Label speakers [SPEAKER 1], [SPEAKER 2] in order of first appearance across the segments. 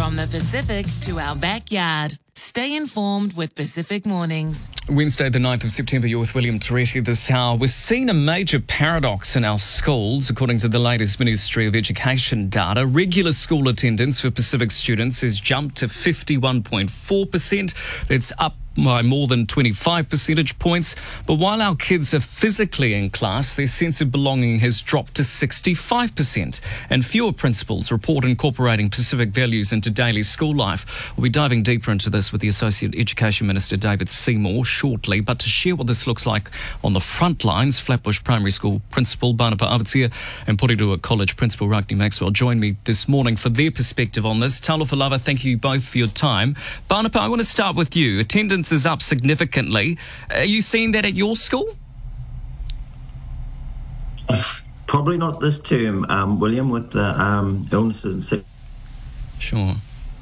[SPEAKER 1] From the Pacific to our backyard. Stay informed with Pacific Mornings.
[SPEAKER 2] Wednesday, the 9th of September, you're with William Toretti this hour. We're seeing a major paradox in our schools. According to the latest Ministry of Education data, regular school attendance for Pacific students has jumped to 51.4%. That's up by more than 25 percentage points. But while our kids are physically in class, their sense of belonging has dropped to 65%. And fewer principals report incorporating Pacific values into daily school life. We'll be diving deeper into this with the Associate Education Minister, David Seymour, shortly. But to share what this looks like on the front lines, Flatbush Primary School Principal Barnapa Avatia and Porirua College Principal Ragni Maxwell join me this morning for their perspective on this. Talofa lava, thank you both for your time. Barnapa, I want to start with you. Attendance is up significantly. Are you seeing that at your school?
[SPEAKER 3] Probably not this term, William, with the illnesses and sick.
[SPEAKER 2] Sure.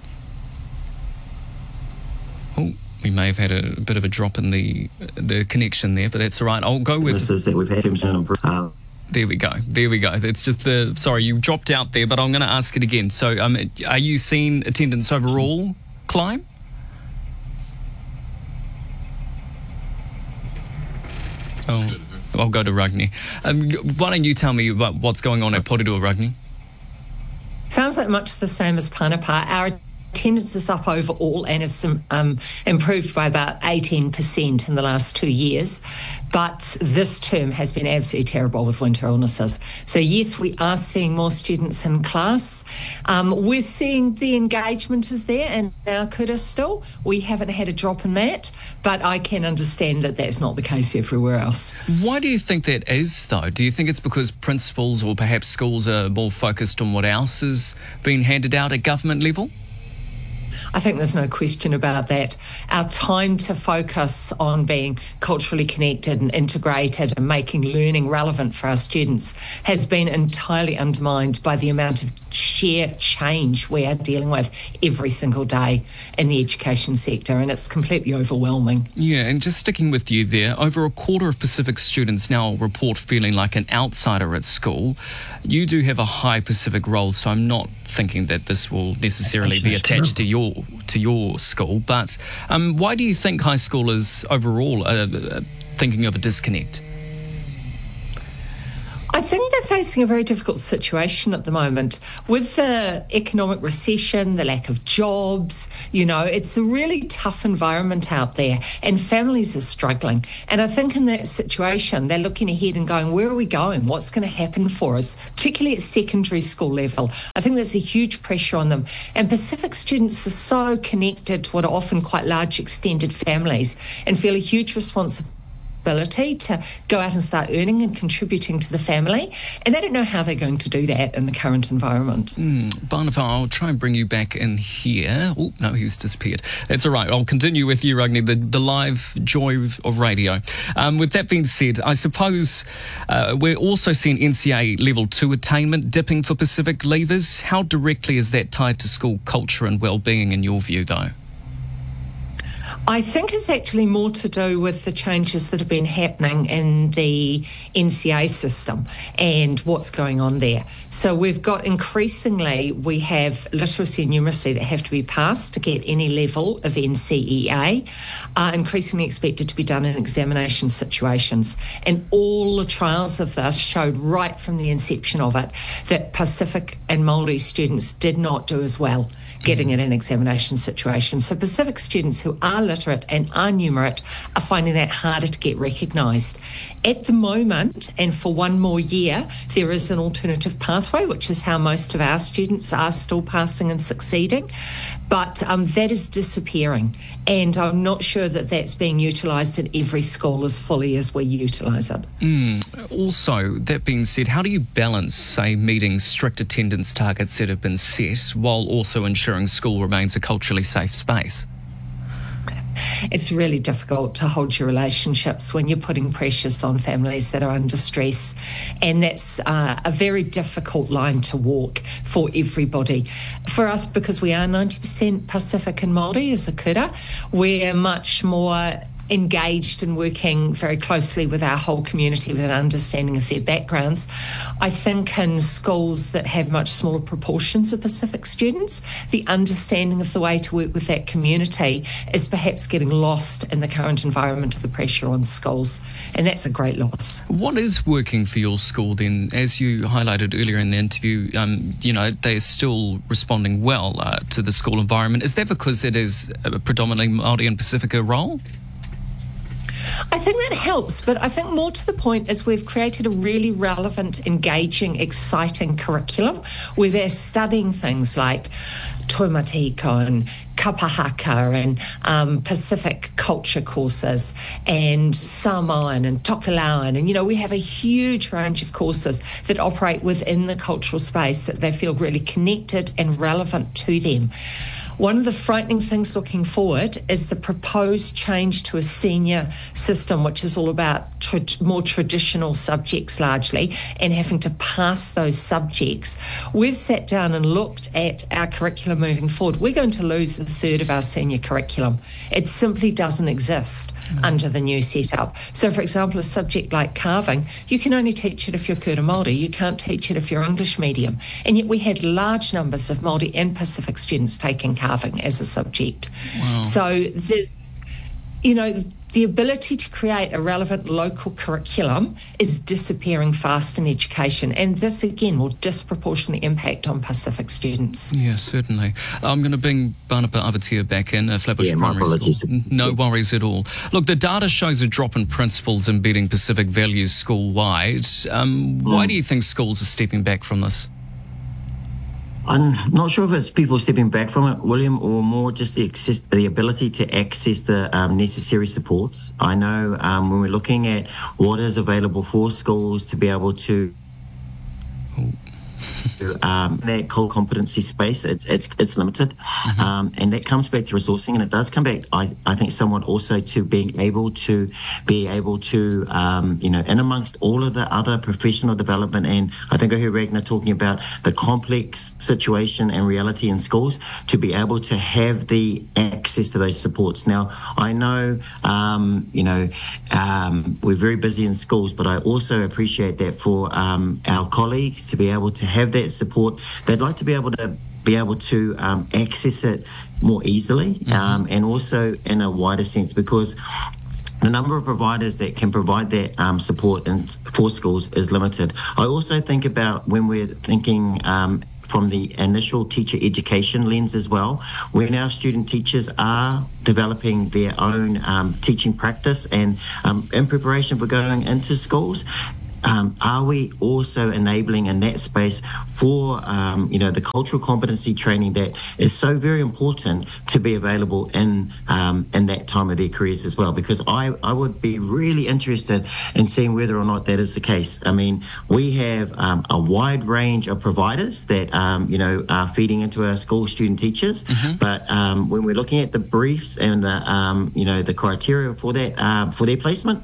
[SPEAKER 2] Oh, we may have had a bit of a drop in the connection there, but that's all right. I'll go with
[SPEAKER 3] illnesses that we've had.
[SPEAKER 2] There we go. It's just sorry, you dropped out there, but I'm going to ask it again. So, are you seeing attendance overall climb? Oh, I'll go to Ragni. Why don't you tell me about what's going on at Porirua, Ragni?
[SPEAKER 4] Sounds like much the same as Panapa. Our attendance is up overall and it's improved by about 18% in the last 2 years. But this term has been absolutely terrible with winter illnesses. So yes, we are seeing more students in class. We're seeing the engagement is there in our kura still. We haven't had a drop in that, but I can understand that that's not the case everywhere else.
[SPEAKER 2] Why do you think that is, though? Do you think it's because principals or perhaps schools are more focused on what else is being handed out at government level?
[SPEAKER 4] I think there's no question about that. Our time to focus on being culturally connected and integrated and making learning relevant for our students has been entirely undermined by the amount of sheer change we are dealing with every single day in the education sector, and it's completely overwhelming.
[SPEAKER 2] Yeah, and just sticking with you there, over a quarter of Pacific students now report feeling like an outsider at school. You do have a high Pacific role, so I'm not thinking that this will necessarily be attached to your school, but why do you think high schoolers overall are thinking of a disconnect?
[SPEAKER 4] I think they're facing a very difficult situation at the moment with the economic recession, the lack of jobs. It's a really tough environment out there and families are struggling. And I think in that situation, they're looking ahead and going, where are we going? What's going to happen for us, particularly at secondary school level? I think there's a huge pressure on them. And Pacific students are so connected to what are often quite large extended families and feel a huge responsibility to go out and start earning and contributing to the family, and they don't know how they're going to do that in the current environment.
[SPEAKER 2] Barnapa, I'll try and bring you back in here. Oh, no, he's disappeared. That's all right. I'll continue with you, Ragni, the live joy of radio. With that being said, I suppose we're also seeing NCEA Level 2 attainment dipping for Pacific leavers. How directly is that tied to school culture and well-being in your view, though?
[SPEAKER 4] I think it's actually more to do with the changes that have been happening in the NCEA system and what's going on there. So we've got we have literacy and numeracy that have to be passed to get any level of NCEA, increasingly expected to be done in examination situations. And all the trials of this showed right from the inception of it that Pacific and Māori students did not do as well getting in an examination situation. So Pacific students who are literate and are numerate are finding that harder to get recognised. At the moment, and for one more year, there is an alternative pathway, which is how most of our students are still passing and succeeding. But that is disappearing. And I'm not sure that that's being utilised in every school as fully as we utilise it.
[SPEAKER 2] Also, that being said, how do you balance, say, meeting strict attendance targets that have been set while also ensuring school remains a culturally safe space?
[SPEAKER 4] It's really difficult to hold your relationships when you're putting pressures on families that are under stress, and that's a very difficult line to walk for everybody. For us, because we are 90% Pacific and Māori as a kura, we're much more engaged and working very closely with our whole community with an understanding of their backgrounds. I think in schools that have much smaller proportions of Pacific students, the understanding of the way to work with that community is perhaps getting lost in the current environment of the pressure on schools, and that's a great loss.
[SPEAKER 2] What is working for your school then? As you highlighted earlier in the interview, they're still responding well to the school environment. Is that because it is a predominantly Māori and Pasifika role?
[SPEAKER 4] I think that helps, but I think more to the point is we've created a really relevant, engaging, exciting curriculum where they're studying things like Taumatiko and Kapahaka and Pacific culture courses and Samoan and Tokelauan. And, we have a huge range of courses that operate within the cultural space that they feel really connected and relevant to them. One of the frightening things looking forward is the proposed change to a senior system, which is all about more traditional subjects largely, and having to pass those subjects. We've sat down and looked at our curriculum moving forward. We're going to lose a third of our senior curriculum. It simply doesn't exist under the new setup. So, for example, a subject like carving, you can only teach it if you're Kura Māori. You can't teach it if you're English medium. And yet we had large numbers of Māori and Pacific students taking carving as a subject.
[SPEAKER 2] Wow.
[SPEAKER 4] So there's, the ability to create a relevant local curriculum is disappearing fast in education. And this, again, will disproportionately impact on Pacific students.
[SPEAKER 2] Yeah, certainly. I'm going to bring Banapa Avatia back in, Flatbush Primary School. No worries at all. Look, the data shows a drop in principals embedding Pacific values school-wide. Why do you think schools are stepping back from this?
[SPEAKER 3] I'm not sure if it's people stepping back from it, William, or more just the ability to access the necessary supports. I know when we're looking at what is available for schools to be able to that core competency space, it's limited, and that comes back to resourcing, and it does come back, I think, somewhat also to being able to in amongst all of the other professional development. And I think I heard Ragnar talking about the complex situation and reality in schools, to be able to have the access to those supports. Now, I know we're very busy in schools, but I also appreciate that for our colleagues to be able to have that support. They'd like to be able to access it more easily, and also in a wider sense, because the number of providers that can provide that support for schools is limited. I also think about when we're thinking from the initial teacher education lens as well, when our student teachers are developing their own teaching practice and in preparation for going into schools, are we also enabling in that space for the cultural competency training that is so very important to be available in that time of their careers as well? Because I would be really interested in seeing whether or not that is the case. I mean, we have a wide range of providers that are feeding into our school student teachers, but when we're looking at the briefs and the criteria for that for their placement,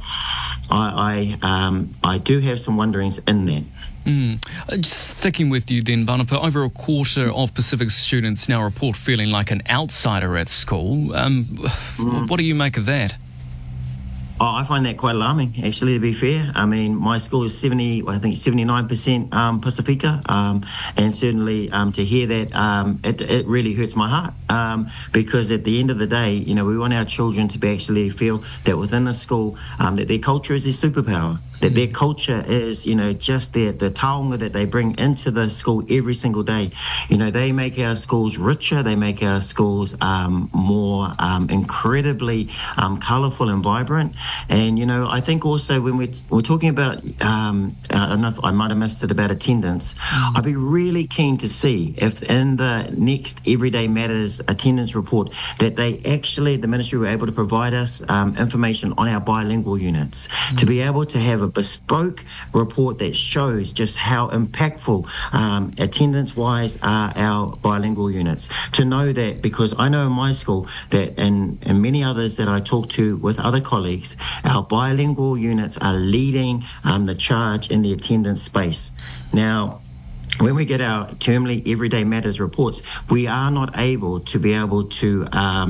[SPEAKER 3] I do have some wonderings in there.
[SPEAKER 2] Just sticking with you then, Banapa, over a quarter of Pacific students now report feeling like an outsider at school. What do you make of that?
[SPEAKER 3] I find that quite alarming, actually, to be fair. I mean, my school is 79% Pasifika, and certainly to hear that, it really hurts my heart, because at the end of the day, we want our children to be actually feel that within the school, that their culture is their superpower, that their culture is, just the taonga that they bring into the school every single day. They make our schools richer, they make our schools more incredibly colourful and vibrant. And, I think also when we're talking about, I don't know if I might have missed it about attendance, I'd be really keen to see if in the next Everyday Matters attendance report that the ministry were able to provide us information on our bilingual units, to be able to have a bespoke report that shows just how impactful attendance-wise are our bilingual units. To know that, because I know in my school that and many others that I talk to with other colleagues, our bilingual units are leading the charge in the attendance space. Now, when we get our termly everyday matters reports, we are not able to be able to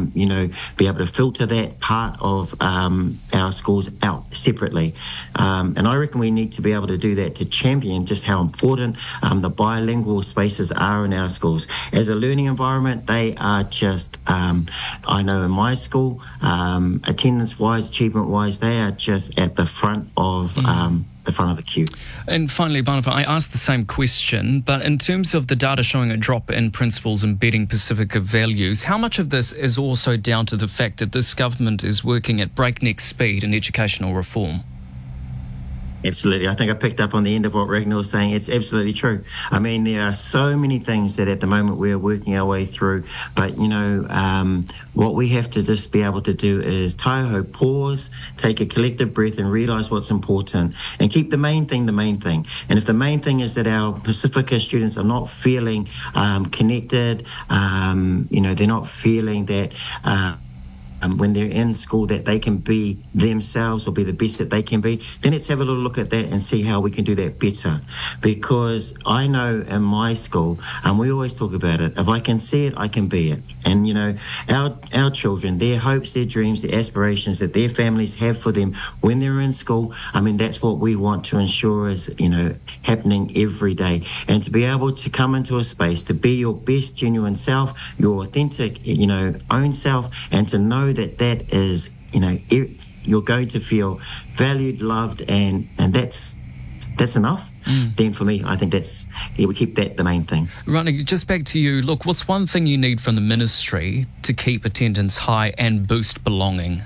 [SPEAKER 3] filter that part of our schools out separately. And I reckon we need to be able to do that to champion just how important the bilingual spaces are in our schools. As a learning environment, they are just, I know in my school, attendance-wise, achievement-wise, they are just at the front of the queue.
[SPEAKER 2] And finally, Barnapa, I asked the same question, but in terms of the data showing a drop in principals embedding Pacifica values, how much of this is also down to the fact that this government is working at breakneck speed in educational reform?
[SPEAKER 3] Absolutely. I think I picked up on the end of what Ragnar was saying. It's absolutely true. I mean, there are so many things that at the moment we're working our way through. But, what we have to just be able to do is pause, take a collective breath and realise what's important and keep the main thing the main thing. And if the main thing is that our Pacifica students are not feeling connected, they're not feeling that when they're in school that they can be themselves or be the best that they can be, then let's have a little look at that and see how we can do that better. Because I know in my school, we always talk about it, if I can see it, I can be it. And, our children, their hopes, their dreams, their aspirations that their families have for them when they're in school, that's what we want to ensure is, happening every day. And to be able to come into a space, to be your best genuine self, your authentic, own self, and to know that is, you're going to feel valued, loved, and that's enough. Then for me, I think we keep that the main thing.
[SPEAKER 2] Ronnie, just back to you. Look, what's one thing you need from the ministry to keep attendance high and boost belonging?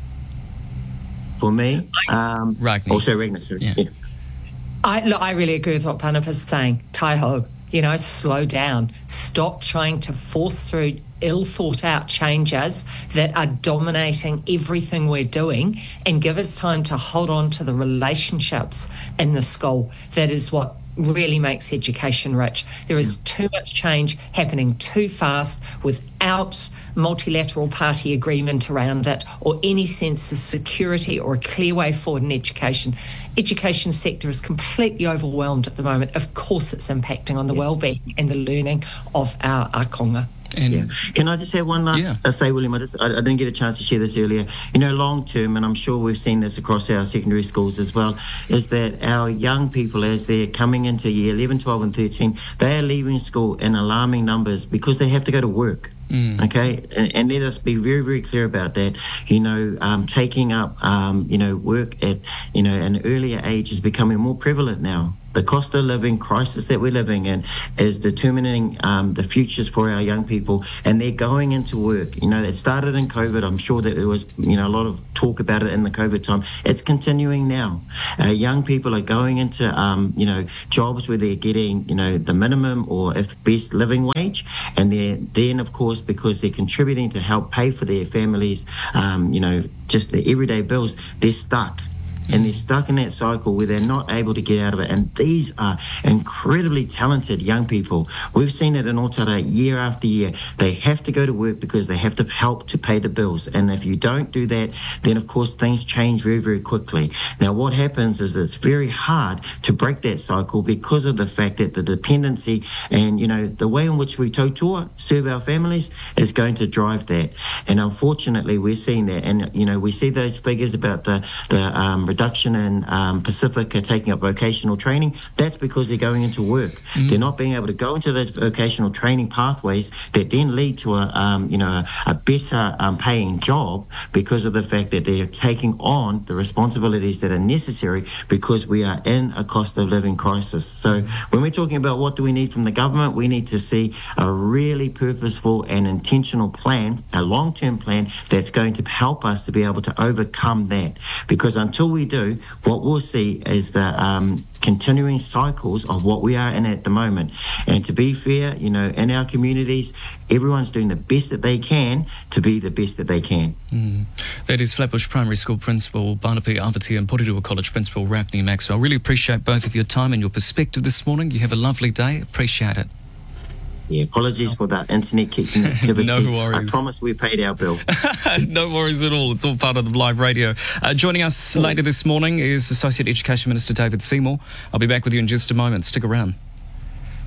[SPEAKER 3] For me,
[SPEAKER 2] Ragnar.
[SPEAKER 3] Ragnar, sorry. Yeah.
[SPEAKER 4] I really agree with what Barnapa's saying. Taiho, slow down. Stop trying to force through ill-thought-out changes that are dominating everything we're doing and give us time to hold on to the relationships in the school. That is what really makes education rich. There is too much change happening too fast without multilateral party agreement around it or any sense of security or a clear way forward in education. Education sector is completely overwhelmed at the moment. Of course it's impacting on the well-being and the learning of our konga.
[SPEAKER 3] Can I just have one last say, William? I didn't get a chance to share this earlier. Long term, and I'm sure we've seen this across our secondary schools as well, is that our young people, as they're coming into year 11, 12 and 13, they are leaving school in alarming numbers because they have to go to work. Okay, and let us be very, very clear about that. Taking up, work at, an earlier age is becoming more prevalent now. The cost of living crisis that we're living in is determining the futures for our young people, and they're going into work. It started in COVID. I'm sure that there was, a lot of talk about it in the COVID time. It's continuing now. Young people are going into, jobs where they're getting, the minimum or if best living wage, and they're then, of course, because they're contributing to help pay for their families, just the everyday bills, they're stuck. And they're stuck in that cycle where they're not able to get out of it. And these are incredibly talented young people. We've seen it in Otara year after year. They have to go to work because they have to help to pay the bills. And if you don't do that, then of course things change very, very quickly. Now what happens is it's very hard to break that cycle because of the fact that the dependency and, the way in which we tautua serve our families is going to drive that. And unfortunately, we're seeing that. And, we see those figures about the reduction in Pacifica taking up vocational training. That's because they're going into work. They're not being able to go into those vocational training pathways that then lead to a better paying job because of the fact that they're taking on the responsibilities that are necessary because we are in a cost of living crisis. So when we're talking about what do we need from the government, we need to see a really purposeful and intentional plan, a long-term plan that's going to help us to be able to overcome that. Because until we do, what we'll see is the continuing cycles of what we are in at the moment. And to be fair, in our communities, everyone's doing the best that they can to be the best that they can.
[SPEAKER 2] That is Flatbush Primary School Principal Barnapi Awati and Porirua College Principal Ragnar Maxwell. I really appreciate both of your time and your perspective this morning. You have a lovely day. Appreciate it.
[SPEAKER 3] Yeah, apologies for that internet connectivity.
[SPEAKER 2] No worries.
[SPEAKER 3] I promise we paid our bill.
[SPEAKER 2] No worries at all. It's all part of the live radio. Joining us later this morning is Associate Education Minister David Seymour. I'll be back with you in just a moment. Stick around.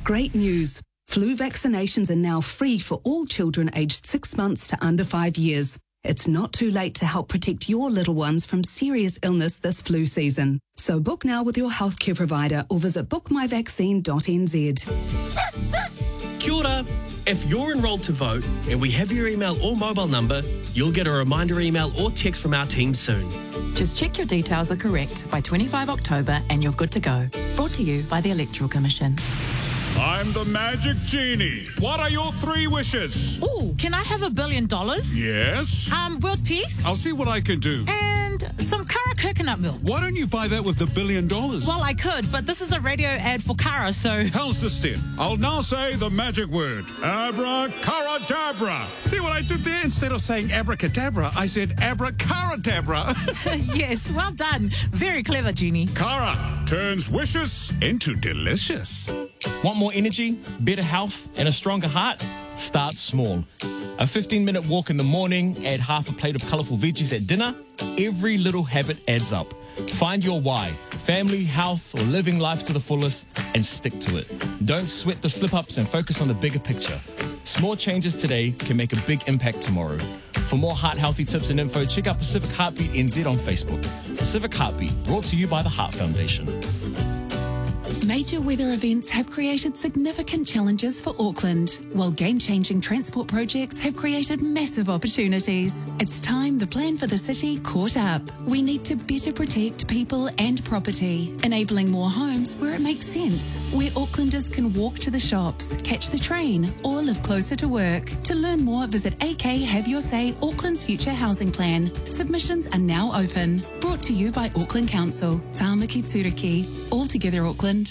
[SPEAKER 5] Great news. Flu vaccinations are now free for all children aged 6 months to under 5 years. It's not too late to help protect your little ones from serious illness this flu season. So book now with your healthcare provider or visit bookmyvaccine.nz.
[SPEAKER 6] Kia ora. If you're enrolled to vote and we have your email or mobile number, you'll get a reminder email or text from our team soon.
[SPEAKER 7] Just check your details are correct by 25 October and you're good to go. Brought to you by the Electoral Commission.
[SPEAKER 8] I'm the Magic Genie. What are your 3 wishes?
[SPEAKER 1] Ooh, can I have $1 billion?
[SPEAKER 8] Yes?
[SPEAKER 1] World peace?
[SPEAKER 8] I'll see what I can do.
[SPEAKER 1] And some Cara coconut milk.
[SPEAKER 8] Why don't you buy that with the $1 billion?
[SPEAKER 1] Well, I could, but this is a radio ad for Cara, so...
[SPEAKER 8] How's this then? I'll now say the magic word. Abracadabra. See what I did there? Instead of saying abracadabra, I said abracadabra.
[SPEAKER 1] Yes, well done. Very clever, Genie.
[SPEAKER 8] Cara turns wishes into delicious.
[SPEAKER 9] Want more energy, better health, and a stronger heart? Start small. A 15-minute walk in the morning, add half a plate of colourful veggies at dinner. Every little habit adds up. Find your why, family, health, or living life to the fullest, and stick to it. Don't sweat the slip-ups and focus on the bigger picture. Small changes today can make a big impact tomorrow. For more heart-healthy tips and info, check out Pacific Heartbeat NZ on Facebook. Pacific Heartbeat, brought to you by the Heart Foundation.
[SPEAKER 10] Major weather events have created significant challenges for Auckland, while game-changing transport projects have created massive opportunities. It's time the plan for the city caught up. We need to better protect people and property, enabling more homes where it makes sense, where Aucklanders can walk to the shops, catch the train, or live closer to work. To learn more, visit AK Have Your Say Auckland's Future Housing Plan. Submissions are now open. Brought to you by Auckland Council. Tāmaki Turiki. All together Auckland.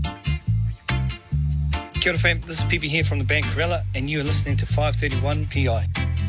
[SPEAKER 11] Kia ora fam, this is Pepe here from the band Corella, and you are listening to 531 PI.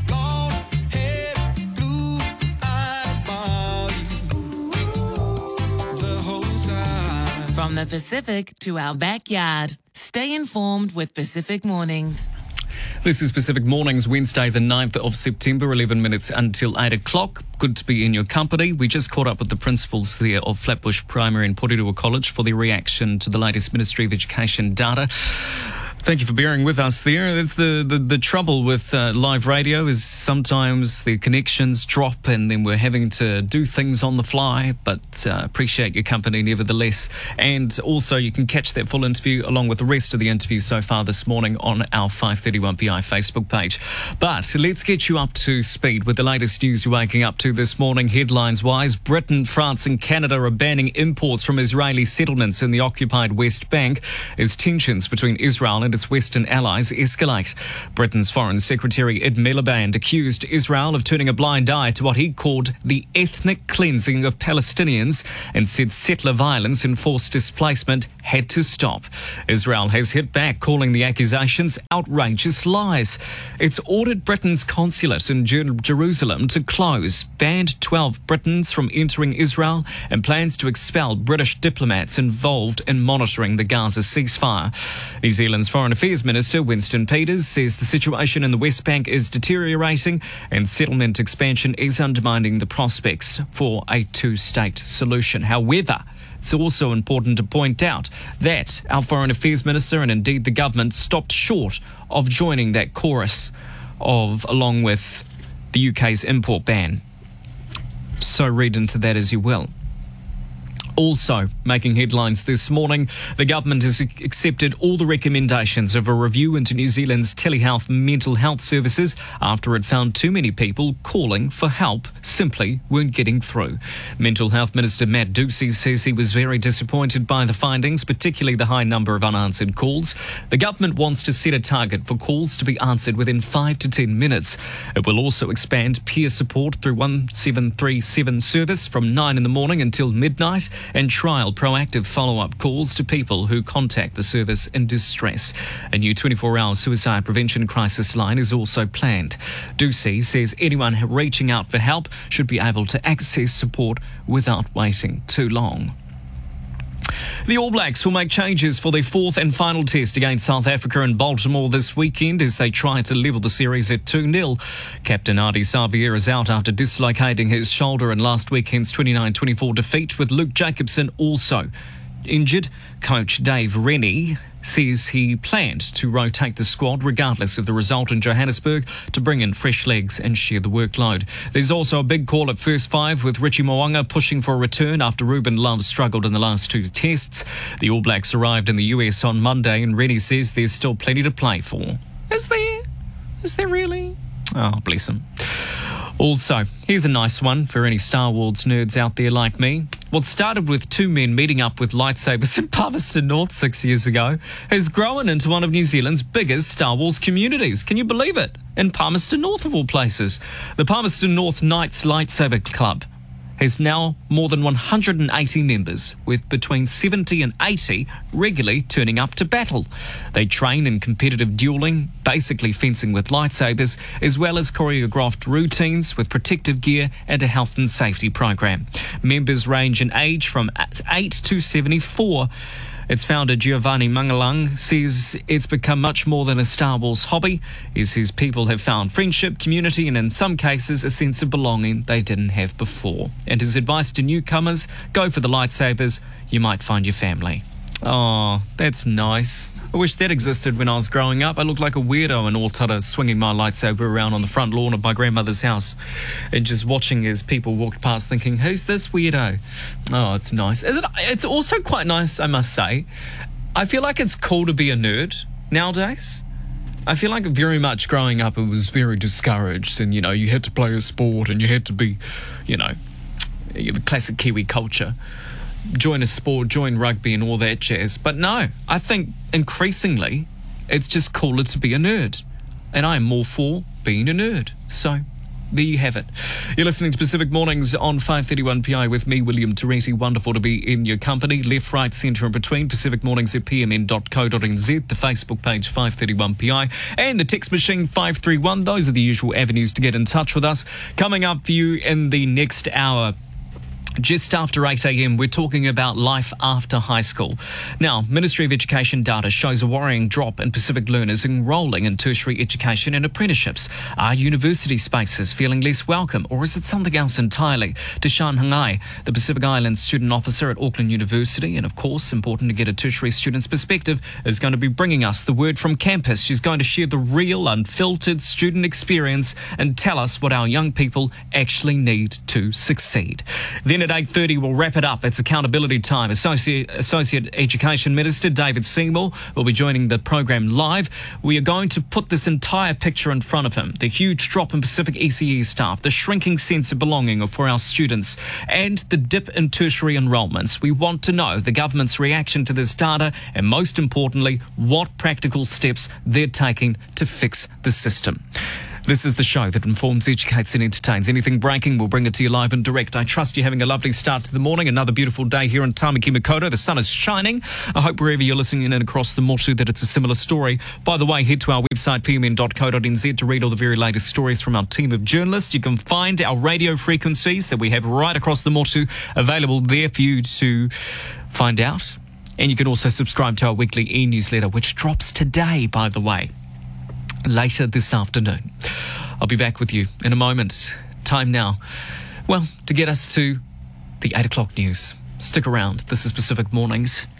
[SPEAKER 1] From the Pacific to our backyard. Stay informed with Pacific Mornings.
[SPEAKER 2] This is Pacific Mornings, Wednesday the 9th of September, 11 minutes until 8 o'clock. Good to be in your company. We just caught up with the principals there of Flatbush Primary and Porirua College for their reaction to the latest Ministry of Education data. Thank you for bearing with us there. It's the trouble with live radio is sometimes the connections drop and then we're having to do things on the fly, but appreciate your company nevertheless. And also you can catch that full interview along with the rest of the interviews so far this morning on our 531PI Facebook page. But let's get you up to speed with the latest news you're waking up to this morning. Headlines-wise, Britain, France and Canada are banning imports from Israeli settlements in the occupied West Bank as tensions between Israel and its Western allies escalate. Britain's Foreign Secretary Ed Miliband accused Israel of turning a blind eye to what he called the ethnic cleansing of Palestinians and said settler violence and forced displacement had to stop. Israel has hit back, calling the accusations outrageous lies. It's ordered Britain's consulate in Jerusalem to close, banned 12 Britons from entering Israel, and plans to expel British diplomats involved in monitoring the Gaza ceasefire. New Zealand's Foreign Affairs Minister Winston Peters says the situation in the West Bank is deteriorating and settlement expansion is undermining the prospects for a two-state solution. However, it's also important to point out that our Foreign Affairs Minister and indeed the government stopped short of joining that chorus along with the UK's import ban. So read into that as you will. Also making headlines this morning, the government has accepted all the recommendations of a review into New Zealand's telehealth mental health services after it found too many people calling for help simply weren't getting through. Mental Health Minister Matt Ducey says he was very disappointed by the findings, particularly the high number of unanswered calls. The government wants to set a target for calls to be answered within 5 to 10 minutes. It will also expand peer support through 1737 service from 9 in the morning until midnight, and trial proactive follow-up calls to people who contact the service in distress. A new 24-hour suicide prevention crisis line is also planned. Ducey says anyone reaching out for help should be able to access support without waiting too long. The All Blacks will make changes for their fourth and final test against South Africa in Baltimore this weekend as they try to level the series at 2-0. Captain Ardie Savea is out after dislocating his shoulder in last weekend's 29-24 defeat, with Luke Jacobson also injured. Coach Dave Rennie says he planned to rotate the squad regardless of the result in Johannesburg to bring in fresh legs and share the workload. There's also a big call at first five with Richie Mo'unga pushing for a return after Ruben Love struggled in the last two tests. The All Blacks arrived in the US on Monday and Rennie says there's still plenty to play for. Is there? Is there really? Oh, bless him. Also, here's a nice one for any Star Wars nerds out there like me. What started with two men meeting up with lightsabers in Palmerston North 6 years ago has grown into one of New Zealand's biggest Star Wars communities. Can you believe it? In Palmerston North, of all places. The Palmerston North Knights Lightsaber Club has now more than 180 members, with between 70 and 80 regularly turning up to battle. They train in competitive dueling, basically fencing with lightsabers, as well as choreographed routines with protective gear and a health and safety program. Members range in age from 8 to 74. Its founder, Giovanni Mangalang, says it's become much more than a Star Wars hobby. He says people have found friendship, community, and in some cases, a sense of belonging they didn't have before. And his advice to newcomers, go for the lightsabers, you might find your family. Oh, that's nice. I wish that existed when I was growing up. I looked like a weirdo in Otara swinging my lightsaber around on the front lawn of my grandmother's house and just watching as people walked past thinking, who's this weirdo? Oh, it's nice. It's also quite nice, I must say. I feel like it's cool to be a nerd nowadays. I feel like very much growing up it was very discouraged and, you had to play a sport and you had to be, the classic Kiwi culture. Join a sport, join rugby and all that jazz. But no, I think increasingly it's just cooler to be a nerd. And I'm more for being a nerd. So there you have it. You're listening to Pacific Mornings on 531 PI with me, William Toretti. Wonderful to be in your company. Left, right, centre and between. Pacific Mornings at pmn.co.nz. The Facebook page 531 PI. And the text machine 531. Those are the usual avenues to get in touch with us. Coming up for you in the next hour. Just after 8 a.m, we're talking about life after high school. Now, Ministry of Education data shows a worrying drop in Pacific learners enrolling in tertiary education and apprenticeships. Are university spaces feeling less welcome, or is it something else entirely? Deshan Hangai, the Pacific Islands student officer at Auckland University, and of course, important to get a tertiary student's perspective, is going to be bringing us the word from campus. She's going to share the real, unfiltered student experience and tell us what our young people actually need to succeed. Then at 8:30, we'll wrap it up. It's accountability time. Associate Education Minister David Seymour will be joining the program live. We are going to put this entire picture in front of him. The huge drop in Pacific ECE staff, the shrinking sense of belonging for our students, and the dip in tertiary enrolments. We want to know the government's reaction to this data and, most importantly, what practical steps they're taking to fix the system. This is the show that informs, educates and entertains. Anything breaking, we'll bring it to you live and direct. I trust you're having a lovely start to the morning. Another beautiful day here in Tamaki Makaurau. The sun is shining. I hope wherever you're listening in and across the Motu that it's a similar story. By the way, head to our website, pmn.co.nz, to read all the very latest stories from our team of journalists. You can find our radio frequencies that we have right across the Motu available there for you to find out. And you can also subscribe to our weekly e-newsletter, which drops today, by the way, later this afternoon. I'll be back with you in a moment. Time now, to get us to the 8 o'clock news. Stick around. This is Pacific Mornings.